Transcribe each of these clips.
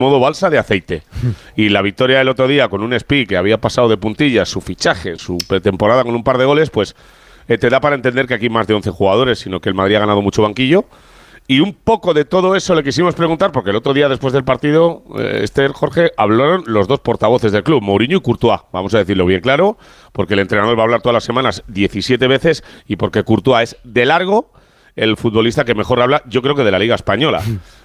modo balsa de aceite. Y la victoria del otro día con un Spi que había pasado de puntillas su fichaje, su pretemporada con un par de goles, pues te da para entender que aquí más de 11 jugadores, sino que el Madrid ha ganado mucho banquillo. Y un poco de todo eso le quisimos preguntar, porque el otro día después del partido, Jorge, hablaron los dos portavoces del club, Mourinho y Courtois, vamos a decirlo bien claro, porque el entrenador va a hablar todas las semanas 17 veces y porque Courtois es de largo el futbolista que mejor habla, yo creo que de la Liga Española.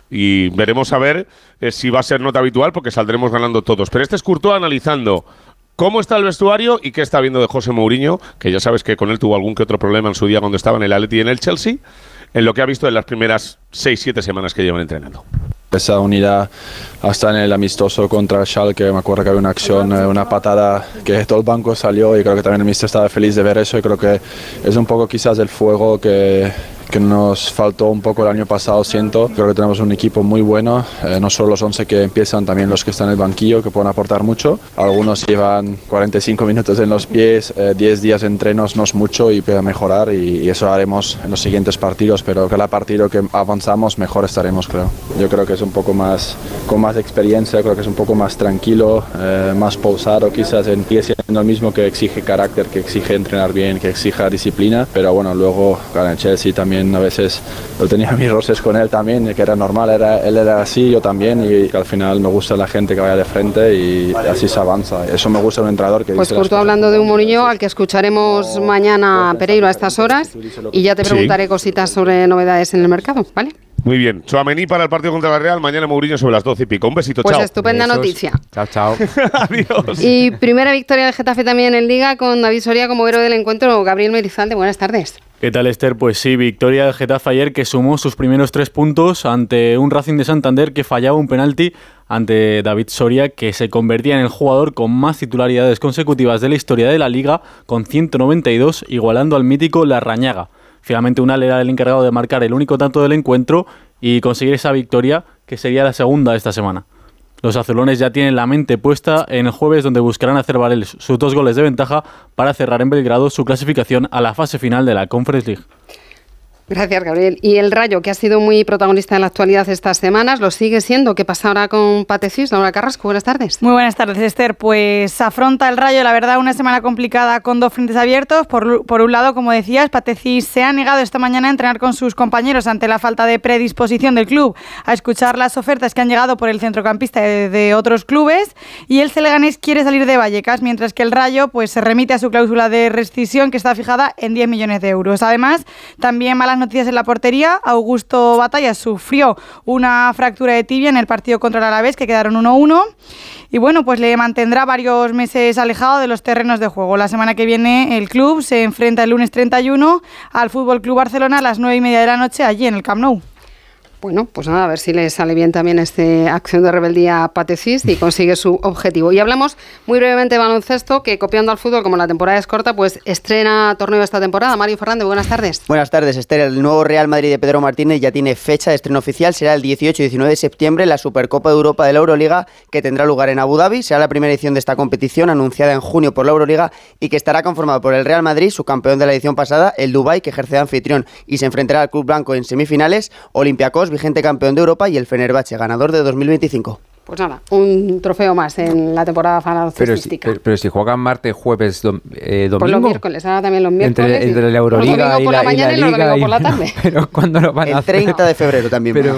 Y veremos a ver si va a ser nota habitual, porque saldremos ganando todos. Pero este es Courtois analizando cómo está el vestuario y qué está viendo de José Mourinho, que ya sabes que con él tuvo algún que otro problema en su día cuando estaba en el Atleti y en el Chelsea, en lo que ha visto en las primeras 6-7 semanas que llevan entrenando. Esa unidad hasta en el amistoso contra el Schalke, me acuerdo que había una acción, una patada que todo el banco salió y creo que también el míster estaba feliz de ver eso y creo que es un poco quizás el fuego que nos faltó un poco el año pasado, siento. Creo que tenemos un equipo muy bueno, no solo los 11 que empiezan, también los que están en el banquillo, que pueden aportar mucho. Algunos llevan 45 minutos en los pies, 10 días de entrenos, no es mucho y puede mejorar y eso haremos en los siguientes partidos, pero cada partido que avanzamos mejor estaremos, creo. Yo creo que es un poco más, con más experiencia, creo que es un poco más tranquilo, más pausado quizás, sigue siendo el mismo, que exige carácter, que exige entrenar bien, que exija disciplina, pero bueno, luego en el Chelsea también a veces yo tenía mis roces con él también, que era normal, él era así, yo también, y al final me gusta la gente que vaya de frente y así se avanza. Eso me gusta de un entrenador que pues justo hablando de un Mourinho al que escucharemos mañana, Pereiro, a estas horas, y ya te preguntaré cositas sobre novedades en el mercado, ¿vale? Muy bien. Tchouaméni para el partido contra la Real, mañana Mourinho sobre las 12 y pico. Un besito, pues chao. Pues estupenda noticia. Chao. Adiós. Y primera victoria del Getafe también en Liga, con David Soria como héroe del encuentro. Gabriel Merizalde, buenas tardes. ¿Qué tal, Esther? Pues sí, victoria del Getafe ayer, que sumó sus primeros 3 puntos ante un Racing de Santander que fallaba un penalti ante David Soria, que se convertía en el jugador con más titularidades consecutivas de la historia de la Liga, con 192, igualando al mítico Larrañaga. Finalmente Unal era el encargado de marcar el único tanto del encuentro y conseguir esa victoria, que sería la segunda de esta semana. Los azulones ya tienen la mente puesta en el jueves, donde buscarán hacer valer sus 2 goles de ventaja para cerrar en Belgrado su clasificación a la fase final de la Conference League. Gracias, Gabriel. Y el Rayo, que ha sido muy protagonista en la actualidad estas semanas, lo sigue siendo. ¿Qué pasa ahora con Patecius? Laura Carrasco, buenas tardes. Muy buenas tardes, Esther. Pues afronta el Rayo, la verdad, una semana complicada con 2 frentes abiertos. Por un lado, como decías, Patecius se ha negado esta mañana a entrenar con sus compañeros ante la falta de predisposición del club a escuchar las ofertas que han llegado por el centrocampista de otros clubes, y el Leganés quiere salir de Vallecas, mientras que el Rayo pues se remite a su cláusula de rescisión, que está fijada en 10 millones de euros. Además, también malas noticias en la portería. Augusto Batalla sufrió una fractura de tibia en el partido contra el Alavés, que quedaron 1-1, y bueno, pues le mantendrá varios meses alejado de los terrenos de juego. La semana que viene el club se enfrenta el lunes 31 al Fútbol Club Barcelona a las 9:30 de la noche allí en el Camp Nou. Bueno, pues nada, a ver si le sale bien también esta acción de rebeldía a Patecius y consigue su objetivo. Y hablamos muy brevemente de baloncesto, que copiando al fútbol, como la temporada es corta, pues estrena torneo esta temporada. Mario Fernández, buenas tardes. Buenas tardes, Esther. El nuevo Real Madrid de Pedro Martínez ya tiene fecha de estreno oficial. Será el 18 y 19 de septiembre en la Supercopa de Europa de la Euroliga, que tendrá lugar en Abu Dhabi. Será la primera edición de esta competición, anunciada en junio por la Euroliga, y que estará conformado por el Real Madrid, su campeón de la edición pasada, el Dubái, que ejerce de anfitrión y se enfrentará al Club Blanco en semifinales, Olympiacos, vigente campeón de Europa, y el Fenerbahce, ganador de 2025. Pues nada, un trofeo más en la temporada baloncestística. Pero si juegan martes, jueves, domingo. Pues los miércoles, ahora también los miércoles. Entre la Euroliga y la Liga. Por la tarde. Pero ¿cuándo lo van a hacer? El 30 de febrero también. Pero,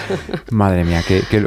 madre mía,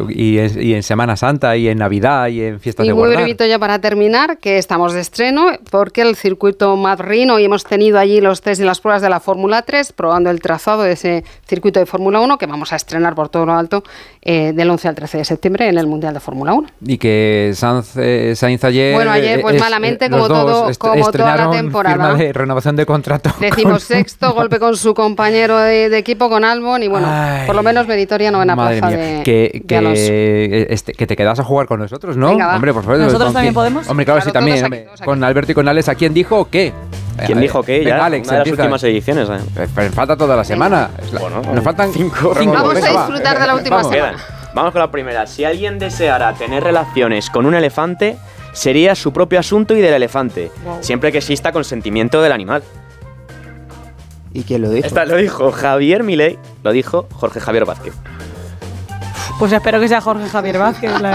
y en Semana Santa, y en Navidad, y en fiestas de guardar. Y muy brevito ya para terminar, que estamos de estreno, porque el circuito Madrid, hoy hemos tenido allí los test y las pruebas de la Fórmula 3, probando el trazado de ese circuito de Fórmula 1, que vamos a estrenar por todo lo alto del 11 al 13 de septiembre en el Mundial de Fórmula 1. Y que Sainz ayer... Bueno, ayer pues malamente, como toda la temporada. Firma de renovación de contrato. Decimos sexto, golpe con su compañero de equipo, con Albon, y bueno, por lo menos meritoria novena plaza de Alonso. Que te quedas a jugar con nosotros, ¿no? Venga, hombre, por favor. ¿Nosotros también podemos? Hombre, claro, sí, también. Aquí. Con Alberto y con Alex, ¿a quién dijo qué? ¿Quién dijo qué? Ya, Alex, una de las últimas ediciones. Pero falta toda la semana. Bueno, nos faltan 5. Vamos a disfrutar de la última semana. Vamos con la primera. Si alguien deseara tener relaciones con un elefante, sería su propio asunto y del elefante, siempre que exista consentimiento del animal. ¿Y quién lo dijo? Esta lo dijo Javier Milei, lo dijo Jorge Javier Vázquez. Pues espero que sea Jorge Javier Vázquez.